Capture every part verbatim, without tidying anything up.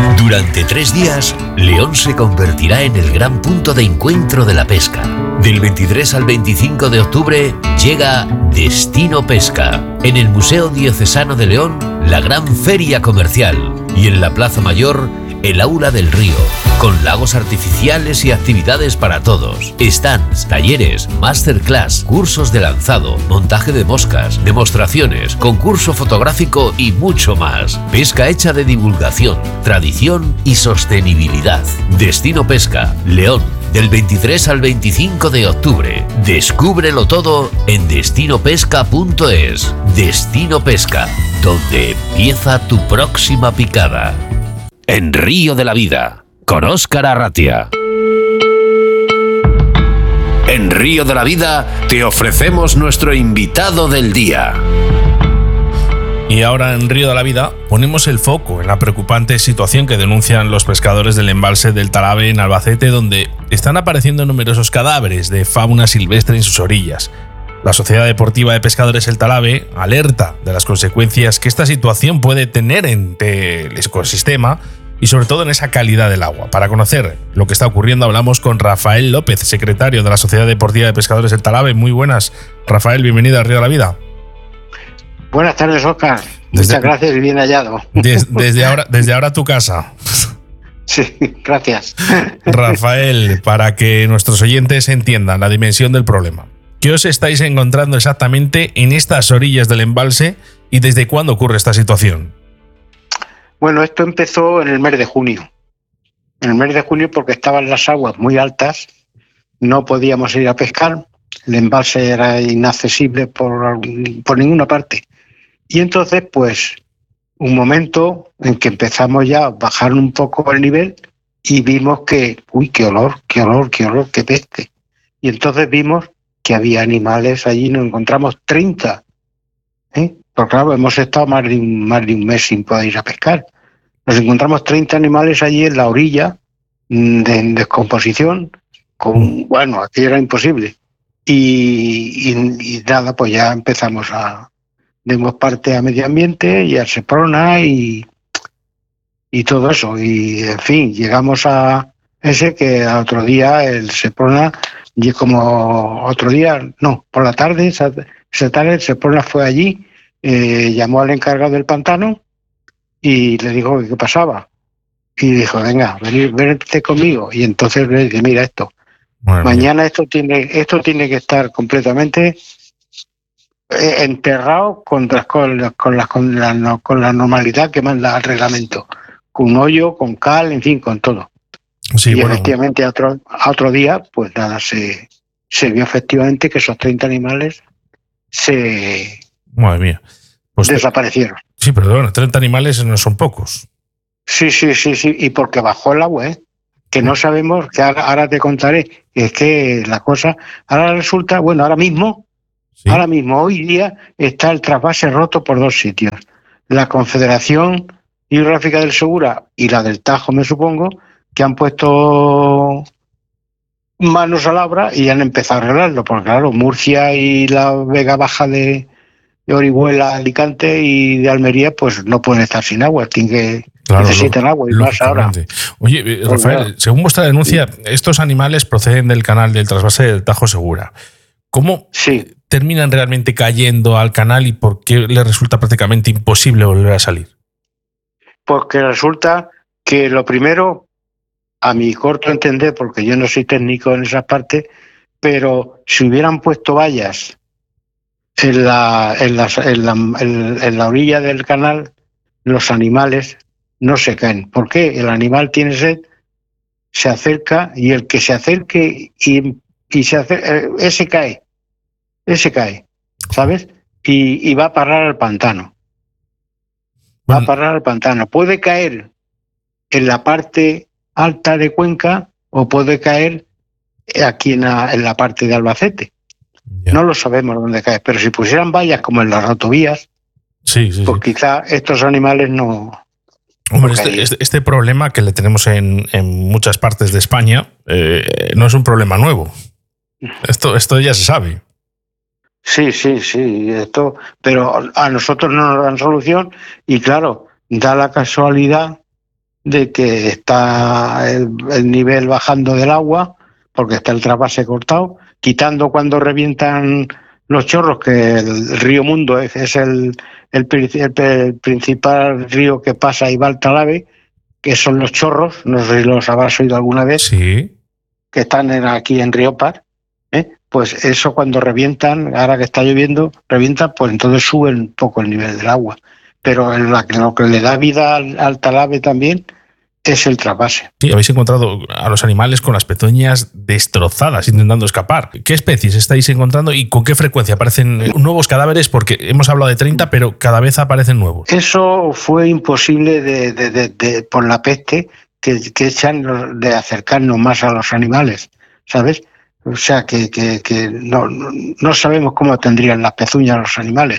Durante tres días, León se convertirá en el gran punto de encuentro de la pesca. Del veintitrés al veinticinco de octubre llega Destino Pesca. En el Museo Diocesano de León, la gran feria comercial. Y en la Plaza Mayor, el Aula del Río, con lagos artificiales y actividades para todos. Stands, talleres, masterclass, cursos de lanzado, montaje de moscas, demostraciones, concurso fotográfico y mucho más. Pesca hecha de divulgación, tradición y sostenibilidad. Destino Pesca, León, del veintitrés al veinticinco de octubre. Descúbrelo todo en destino pesca punto es. Destino Pesca, donde empieza tu próxima picada. En Río de la Vida, con Óscar Arratia. En Río de la Vida te ofrecemos nuestro invitado del día. Y ahora en Río de la Vida ponemos el foco en la preocupante situación que denuncian los pescadores del embalse del Talave en Albacete, donde están apareciendo numerosos cadáveres de fauna silvestre en sus orillas. La Sociedad Deportiva de Pescadores El Talave alerta de las consecuencias que esta situación puede tener en el ecosistema y sobre todo en esa calidad del agua. Para conocer lo que está ocurriendo hablamos con Rafael López, secretario de la Sociedad Deportiva de Pescadores El Talave. Muy buenas, Rafael, bienvenido a Río de la Vida. Buenas tardes, Óscar. Muchas gracias y bien hallado. Des, desde, ahora, desde ahora tu casa. Sí, gracias. Rafael, para que nuestros oyentes entiendan la dimensión del problema, ¿qué os estáis encontrando exactamente en estas orillas del embalse y desde cuándo ocurre esta situación? Bueno, esto empezó en el mes de junio. En el mes de junio porque estaban las aguas muy altas, no podíamos ir a pescar, el embalse era inaccesible por, por ninguna parte. Y entonces, pues, un momento en que empezamos ya a bajar un poco el nivel y vimos que, uy, qué olor, qué olor, qué olor, qué peste. Y entonces vimos que había animales allí, nos encontramos treinta. ¿eh? Porque claro, hemos estado más de, un, más de un mes sin poder ir a pescar. Nos encontramos treinta animales allí en la orilla, de, en descomposición, con, bueno, aquí era imposible. Y, y, y nada, pues ya empezamos a... Dimos parte a Medio Ambiente y a Seprona y, y todo eso. Y, en fin, llegamos a ese que al otro día el Seprona, y como otro día, no, por la tarde, esa, esa tarde el Seprona fue allí, eh, llamó al encargado del pantano y le dijo qué pasaba. Y dijo, venga, venid, vente conmigo. Y entonces le dije, mira esto, bueno, mañana bien. esto tiene esto tiene que estar completamente enterrado con, con, la, con, la, con, la, con la normalidad que manda el reglamento, con un hoyo, con cal, en fin, con todo. Sí, y bueno, efectivamente a otro, a otro día, pues nada, se, se vio efectivamente que esos treinta animales se Madre mía. Pues desaparecieron. Te... Sí, pero bueno, treinta animales no son pocos. Sí, sí, sí, sí, y porque bajó el agua, ¿eh? Que no sabemos, que ahora, ahora te contaré, es que la cosa, ahora resulta, bueno, ahora mismo, ¿Sí? ahora mismo, hoy día, está el trasvase roto por dos sitios. La Confederación Hidrográfica del Segura y la del Tajo, me supongo, que han puesto manos a la obra y han empezado a arreglarlo, porque claro, Murcia y la Vega Baja de, de Orihuela, Alicante y de Almería, pues no pueden estar sin agua, tienen que... Claro, necesitan lo, agua y más ahora. Oye, Rafael, bueno, según vuestra denuncia, estos animales proceden del canal del trasvase del Tajo Segura. ¿Cómo sí. terminan realmente cayendo al canal y por qué les resulta prácticamente imposible volver a salir? Porque resulta que lo primero, a mi corto entender, porque yo no soy técnico en esa parte, pero si hubieran puesto vallas en la, en la, en la, en, en la orilla del canal, los animales no se caen. ¿Por qué? El animal tiene sed, se acerca y el que se acerque y, y se acerca, ese cae, ese cae, ¿sabes? Y, y va a parar al pantano. Va a parar al pantano. Puede caer en la parte alta de Cuenca o puede caer aquí en la, en la parte de Albacete. Ya. No lo sabemos dónde cae, pero si pusieran vallas como en las autovías, sí, sí, pues sí. quizá estos animales no... Hombre, este, este, este problema que le tenemos en, en muchas partes de España eh, no es un problema nuevo. Esto, esto ya se sabe. Sí, sí, sí, esto, pero a nosotros no nos dan solución y claro, da la casualidad de que está el, el nivel bajando del agua, porque está el trasvase cortado, quitando cuando revientan los chorros, que el río Mundo es, es el, el, el, el principal río que pasa y va al Talavera, que son los chorros, no sé si los habrás oído alguna vez, sí, que están en, aquí en Riópar, ¿eh? Pues eso cuando revientan, ahora que está lloviendo, revientan, pues entonces sube un poco el nivel del agua. Pero en la, lo que le da vida al, al Talavera también es el trasvase. Sí, habéis encontrado a los animales con las pezuñas destrozadas, intentando escapar. ¿Qué especies estáis encontrando y con qué frecuencia aparecen nuevos cadáveres? Porque hemos hablado de treinta, pero cada vez aparecen nuevos. Eso fue imposible de, de, de, de, por la peste que, que echan de acercarnos más a los animales, ¿sabes? O sea, que, que, que no, no sabemos cómo tendrían las pezuñas los animales,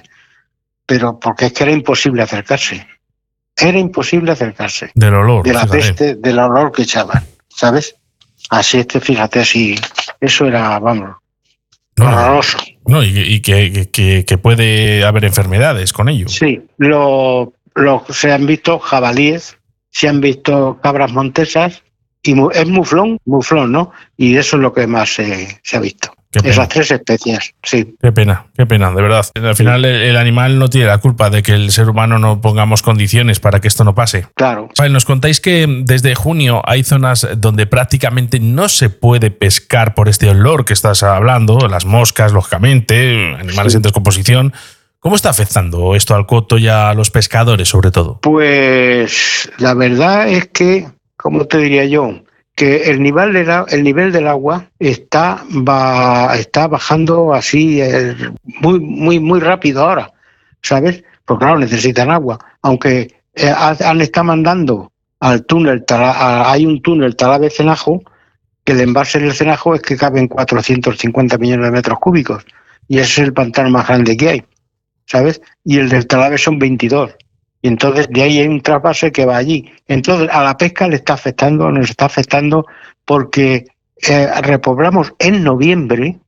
pero porque es que era imposible acercarse. Era imposible acercarse. Del olor. De la fíjate. peste, del olor que echaban, ¿sabes? Así es que fíjate, así. Eso era, vamos, No, horroroso. No, y, y que, que, que puede haber enfermedades con ello. Sí, lo, lo, se han visto jabalíes, se han visto cabras montesas, y mu, es muflón, muflón, ¿no? Y eso es lo que más se, se ha visto. Esas tres especies, sí. Qué pena, qué pena, de verdad. Al final el, el animal no tiene la culpa de que el ser humano no pongamos condiciones para que esto no pase. Claro. Vale, nos contáis que desde junio hay zonas donde prácticamente no se puede pescar por este olor que estás hablando, las moscas, lógicamente, animales sí. en descomposición. ¿Cómo está afectando esto al coto y a los pescadores, sobre todo? Pues la verdad es que, ¿cómo te diría yo? Que el nivel del, el nivel del agua está, va, está bajando así eh, muy, muy, muy rápido ahora, ¿sabes? Porque claro, necesitan agua. Aunque eh, han estado mandando al túnel, a, hay un túnel Talavera-Cenajo, que el embalse del Cenajo es que caben cuatrocientos cincuenta millones de metros cúbicos. Y ese es el pantano más grande que hay, ¿sabes? Y el del Talavera son veintidós. Y entonces de ahí hay un trasvase que va allí. Entonces a la pesca le está afectando, nos está afectando porque eh, repoblamos en noviembre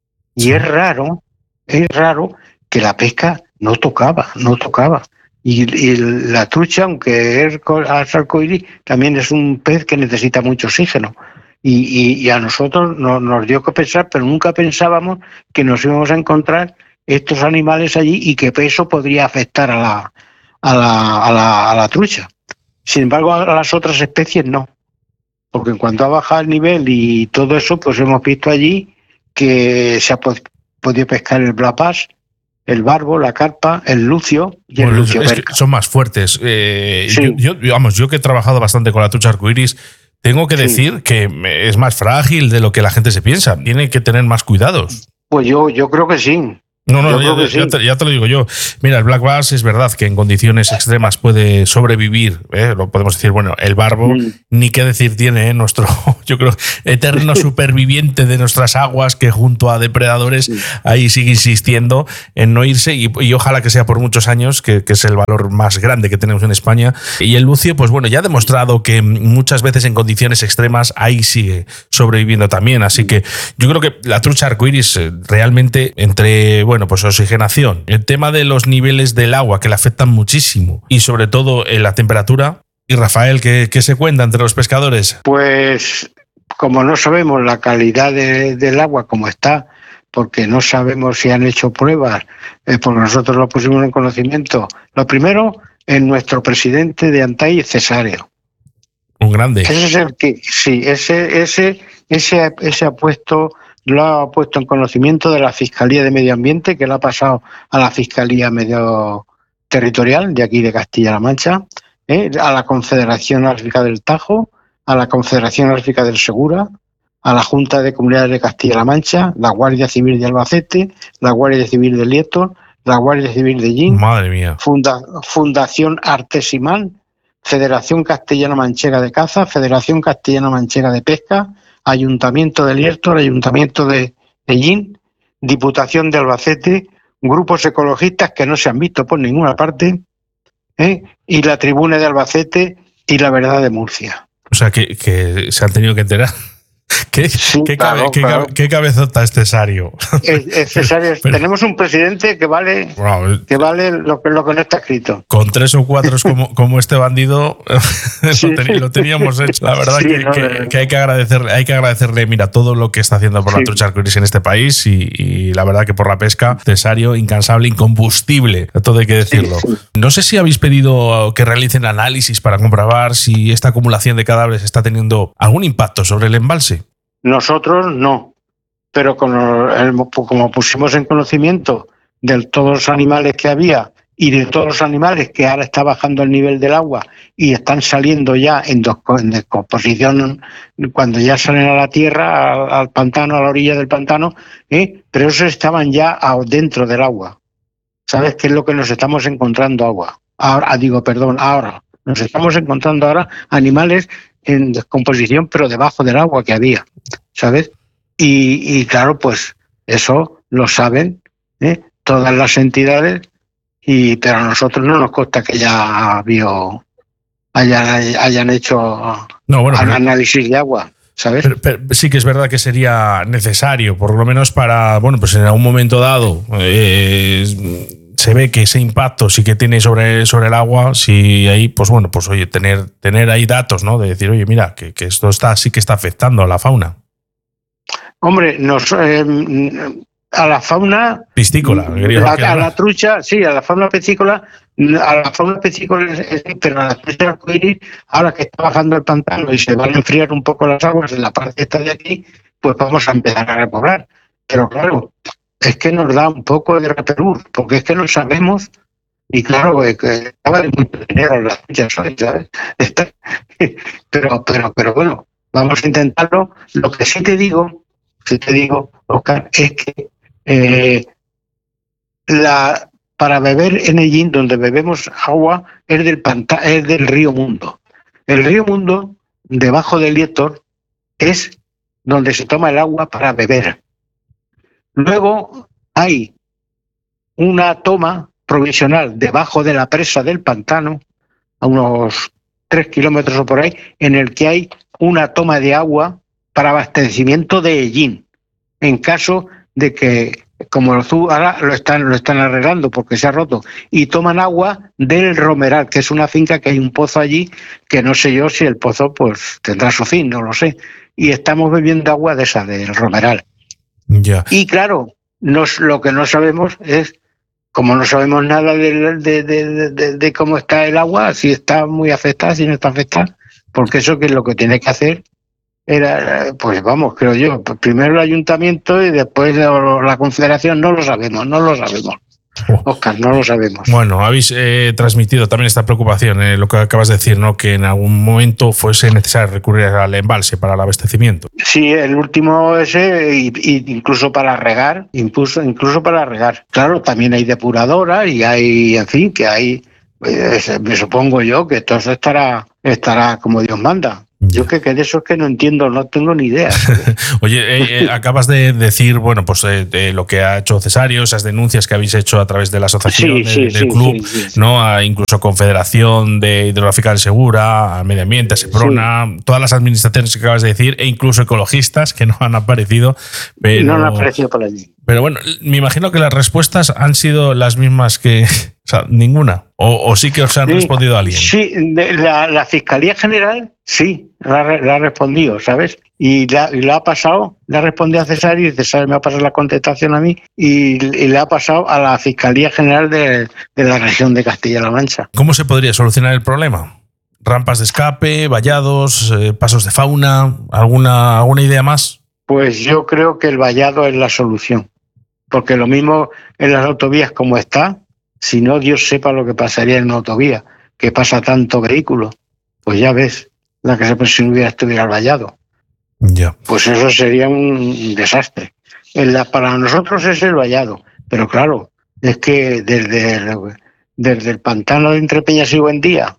y sí. es raro, es raro que la pesca no tocaba, no tocaba. Y, y la trucha, aunque es arcoíris, también es un pez que necesita mucho oxígeno. Y, y, y a nosotros no, nos dio que pensar, pero nunca pensábamos que nos íbamos a encontrar estos animales allí y que eso podría afectar a la A la, a, la, a la trucha. Sin embargo, a las otras especies no. Porque en cuanto ha bajado el nivel y todo eso, pues hemos visto allí que se ha pod podido pescar el black bass, el barbo, la carpa, el lucio y bueno, el lucio es que son más fuertes. Eh, sí. yo, yo, vamos, yo que he trabajado bastante con la trucha arcoíris, tengo que decir sí. que es más frágil de lo que la gente se piensa. Tiene que tener más cuidados. Pues yo, yo creo que sí. No, no, ya, ya, te, ya te lo digo yo. Mira, el black bass es verdad que en condiciones extremas puede sobrevivir, ¿eh? Lo podemos decir, bueno, el barbo, mm. ni qué decir tiene, ¿eh? Nuestro, yo creo, eterno superviviente de nuestras aguas que junto a depredadores sí. ahí sigue insistiendo en no irse y, y ojalá que sea por muchos años, que, que es el valor más grande que tenemos en España. Y el lucio, pues bueno, ya ha demostrado que muchas veces en condiciones extremas ahí sigue sobreviviendo también. Así que yo creo que la trucha arcoíris realmente entre... Bueno, pues oxigenación, el tema de los niveles del agua que le afectan muchísimo y sobre todo en la temperatura. Y Rafael, ¿qué, qué se cuenta entre los pescadores? Pues como no sabemos la calidad de, del agua como está, porque no sabemos si han hecho pruebas, eh, porque nosotros lo pusimos en conocimiento. Lo primero, en nuestro presidente de Antay, Cesario. Un grande. Ese es el que, sí, ese, ese, ese, ese ha puesto... lo ha puesto en conocimiento de la Fiscalía de Medio Ambiente, que lo ha pasado a la Fiscalía Medio Territorial de aquí de Castilla-La Mancha, ¿eh? a la Confederación Ártica del Tajo, a la Confederación Ártica del Segura, a la Junta de Comunidades de Castilla-La Mancha, la Guardia Civil de Albacete, la Guardia Civil de Lieto, la Guardia Civil de Yin, Madre mía. Funda, Fundación Artesimán, Federación Castellana Manchega de Caza, Federación Castellana Manchega de Pesca, Ayuntamiento de Lieto, el Ayuntamiento de Ellín, Diputación de Albacete, grupos ecologistas que no se han visto por ninguna parte, ¿eh? y la Tribuna de Albacete y la Verdad de Murcia. O sea, que, que se han tenido que enterar. ¿Qué, Sí, qué, claro, cabe, qué, claro. qué cabezota es Cesario? Es, es Cesario. Pero- Tenemos un presidente que vale, Bueno, que vale lo que, lo que no está escrito. con tres o cuatro como, como este bandido Sí. lo, teni- lo teníamos hecho. La verdad Sí, que, no, que- de- que hay que agradecerle, hay que agradecerle, mira, todo lo que está haciendo por la Sí. trucha arcoíris en este país y, y la verdad que por la pesca, Cesario, incansable, incombustible, todo hay que decirlo. Sí, sí. No sé si habéis pedido que realicen análisis para comprobar si esta acumulación de cadáveres está teniendo algún impacto sobre el embalse. Nosotros no, pero con lo- el- como pusimos en conocimiento de todos los animales que había y de todos los animales que ahora está bajando el nivel del agua y están saliendo ya en, dos- en descomposición cuando ya salen a la tierra, al, al pantano, a la orilla del pantano, ¿eh? Pero esos estaban ya a- dentro del agua. ¿Sabes qué es lo que nos estamos encontrando agua? Ahora, digo, perdón, ahora nos estamos encontrando ahora animales en descomposición, pero debajo del agua que había, ¿sabes? Y, y claro, pues eso lo saben, ¿eh? Todas las entidades, y pero a nosotros no nos consta que ya habido, hayan, hayan hecho No, bueno, pero- análisis de agua, ¿sabes? Pero, pero sí que es verdad que sería necesario, por lo menos para, bueno, pues en algún momento dado eh, se ve que ese impacto sí que tiene sobre, sobre el agua, si ahí, pues bueno, pues oye, tener, tener ahí datos, ¿no? De decir, oye, mira, que, que esto está sí que está afectando a la fauna. Hombre, nos, eh, a la fauna Piscícola, quería La- que a hablar. la trucha, sí, a la fauna piscícola, a la fauna piscícola, es- es- pero a la trucha arcoíris, ahora que está bajando el pantano y se van a enfriar un poco las aguas en la parte esta de aquí, pues vamos a empezar a repoblar. Pero claro, es que nos da un poco de repelús, porque es que no sabemos, y claro, es que vale mucho dinero las truchas, ¿sabes? ¿sabes? Está- pero, pero, pero bueno, vamos a intentarlo. Lo que sí te digo, sí te digo, Oscar, es que eh, la, para beber en Ellín, donde bebemos agua, es del, panta, es del río Mundo. El río Mundo, debajo del Liétor, es donde se toma el agua para beber. Luego hay una toma provisional debajo de la presa del pantano, a unos tres kilómetros o por ahí, en el que hay una toma de agua para abastecimiento de Ellín, en caso de que, como lo, ahora lo están, lo están arreglando porque se ha roto, y toman agua del Romeral, que es una finca que hay un pozo allí, que no sé yo si el pozo pues tendrá su fin, no lo sé, y estamos bebiendo agua de esa, del Romeral. Ya. Y claro, nos, lo que no sabemos es, como no sabemos nada de, de, de, de, de cómo está el agua, si está muy afectada, si no está afectada, porque eso que es lo que tiene que hacer era, pues vamos, creo yo, primero el ayuntamiento y después la, la confederación, no lo sabemos, no lo sabemos. Oh. Oscar, no lo sabemos. Bueno, habéis eh, transmitido también esta preocupación, eh, lo que acabas de decir, ¿no? Que en algún momento fuese necesario recurrir al embalse para el abastecimiento. Sí, el último ese, y, y incluso para regar, incluso, incluso para regar. Claro, también hay depuradora y hay, en fin, que hay, eh, me supongo yo que todo eso estará, estará como Dios manda. Yo que, que de eso es que no entiendo, no tengo ni idea. Oye, eh, eh, acabas de decir, bueno, pues eh, de lo que ha hecho Cesario, esas denuncias que habéis hecho a través de la asociación, Sí, de, sí, del sí, club, sí, sí, sí. ¿no? A incluso Confederación de Hidrográfica del Segura, a Medio Ambiente, a Seprona, sí. Todas las administraciones que acabas de decir, e incluso ecologistas que no han aparecido. Pero, no han aparecido por allí. Pero bueno, me imagino que las respuestas han sido las mismas que... O sea, ninguna. O, o sí que os han sí, respondido a alguien. Sí, de la, la Fiscalía General sí, la, la ha respondido, ¿sabes? Y la, y la ha pasado, le ha respondido a Cesario y Cesario me ha pasado la contestación a mí y, y le ha pasado a la Fiscalía General de, de la región de Castilla-La Mancha. ¿Cómo se podría solucionar el problema? ¿Rampas de escape, vallados, eh, pasos de fauna? ¿Alguna, alguna idea más? Pues yo creo que el vallado es la solución. Porque lo mismo en las autovías como está, si no, Dios sepa lo que pasaría en una autovía, que pasa tanto vehículo. Pues ya ves, la que se si no hubiera estuviera el vallado. Ya. Pues eso sería un desastre. En la, para nosotros es el vallado, pero claro, es que desde el, desde el pantano de Entre Peñas y Buendía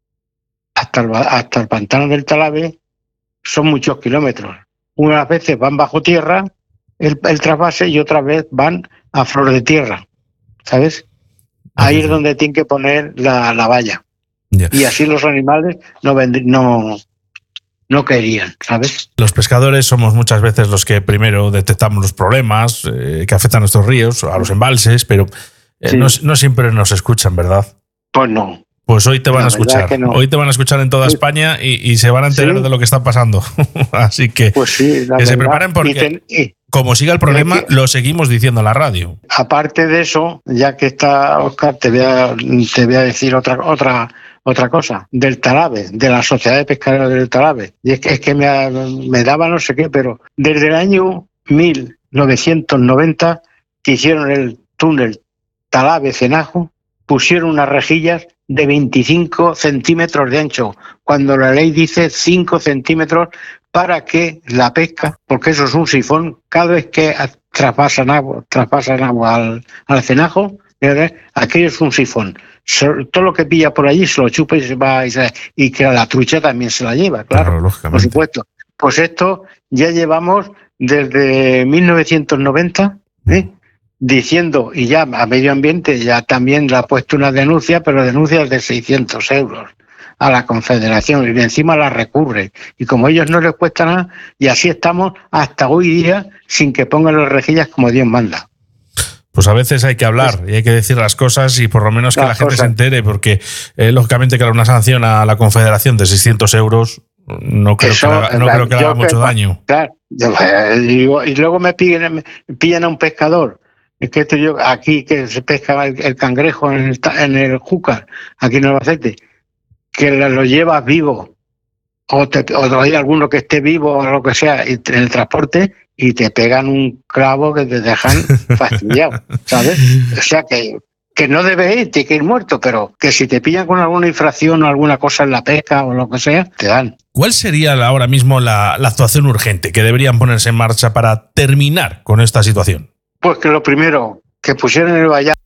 hasta el, hasta el pantano del Talave son muchos kilómetros. Unas veces van bajo tierra el, el trasvase y otras veces van a flor de tierra, ¿sabes? Ahí es donde tienen que poner la, la valla. Yeah. Y así los animales no, vend no, no querían, ¿sabes? Los pescadores somos muchas veces los que primero detectamos los problemas eh, que afectan a nuestros ríos, a los embalses, pero eh, sí. no, no siempre nos escuchan, ¿verdad? Pues no. Pues hoy te van La a escuchar. No. Hoy te van a escuchar en toda sí. España y, y se van a enterar sí. de lo que está pasando. Así que, pues sí, que verdad. se preparen porque, y ten, y, como siga el problema, que, lo seguimos diciendo en la radio. Aparte de eso, ya que está Óscar, te voy a, te voy a decir otra otra otra cosa, del Talave, de la Sociedad de Pescadores del Talave. Y es que, es que me, me daba no sé qué, pero desde el año mil novecientos noventa que hicieron el túnel Talave-Cenajo, pusieron unas rejillas de veinticinco centímetros de ancho, cuando la ley dice cinco centímetros para que la pesca, porque eso es un sifón, cada vez que traspasan agua, traspasan agua al, al cenajo, aquello es un sifón. Todo lo que pilla por allí se lo chupa y se va, y, se, y que la trucha también se la lleva, claro, claro por supuesto. Pues esto ya llevamos desde mil novecientos noventa, ¿eh? diciendo, y ya a Medio Ambiente ya también le ha puesto una denuncia, pero denuncias de seiscientos euros a la Confederación, y encima la recurre. Y como a ellos no les cuesta nada, y así estamos hasta hoy día sin que pongan las rejillas como Dios manda. Pues a veces hay que hablar y hay que decir las cosas y por lo menos que la gente se entere, porque eh, lógicamente que una sanción a la Confederación de seiscientos euros no creo Eso, que le haga, no creo que le haga mucho que, daño. Claro, y luego me pillan, me pillan a un pescador. Es que esto yo, aquí que se pesca el, el cangrejo en el, en el Júcar, aquí en Albacete, que lo llevas vivo, o, te, o hay alguno que esté vivo o lo que sea, en el transporte, y te pegan un clavo que te dejan fastidiado, ¿sabes? O sea que, que no debe ir, tiene que ir muerto, pero que si te pillan con alguna infracción o alguna cosa en la pesca o lo que sea, te dan. ¿Cuál sería ahora mismo la, la actuación urgente que deberían ponerse en marcha para terminar con esta situación? Pues que lo primero, que pusieran el vallado